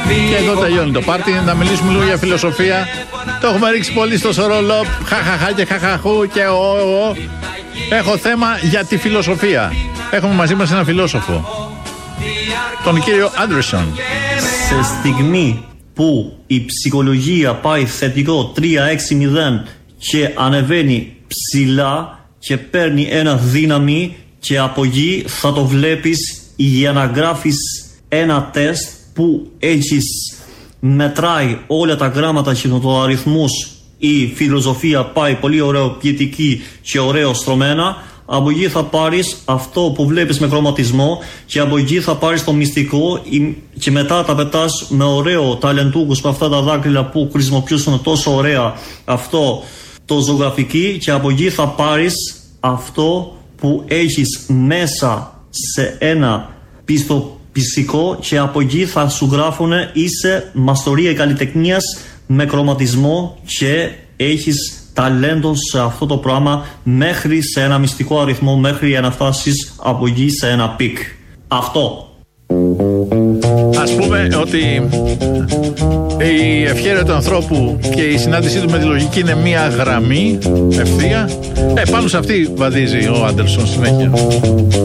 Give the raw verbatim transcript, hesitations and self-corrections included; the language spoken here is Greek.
Και εδώ τελειώνει το πάρτι. Να μιλήσουμε λίγο για φιλοσοφία. Το έχουμε ρίξει πολύ στο σορολόπ. Χαχαχά και χαχαχού και ο, ο, ο. Έχω θέμα για τη φιλοσοφία. Έχουμε μαζί μας ένα φιλόσοφο, τον κύριο Άντερσον. Σε στιγμή που η ψυχολογία πάει θετικό τρία έξι μηδέν και ανεβαίνει ψηλά και παίρνει ένα δύναμη, και από εκεί θα το βλέπεις για να γράφεις ένα τεστ που έχεις μετράει όλα τα γράμματα και το αριθμούς. Η φιλοσοφία πάει πολύ ωραίο ποιητική και ωραίο στρωμένα. Από εκεί θα πάρεις αυτό που βλέπεις με χρωματισμό και από εκεί θα πάρεις το μυστικό και μετά τα πετάς με ωραίο ταλεντούκους με αυτά τα δάκτυλα που χρησιμοποιούσαν τόσο ωραία αυτό το ζωγραφική, και από εκεί θα πάρεις αυτό που έχεις μέσα σε ένα πιστοποιητικό και από εκεί θα σου γράφουν είσαι μαστορία καλλιτεχνίας με χρωματισμό και έχεις ταλέντο σε αυτό το πράγμα μέχρι σε ένα μυστικό αριθμό, μέχρι να φτάσεις από εκεί σε ένα πικ. Αυτό. Ας πούμε ότι η ευχέρεια του ανθρώπου και η συνάντησή του με τη λογική είναι μία γραμμή ευθεία. Ε, πάνω σε αυτή βαδίζει ο Άντερσον συνέχεια.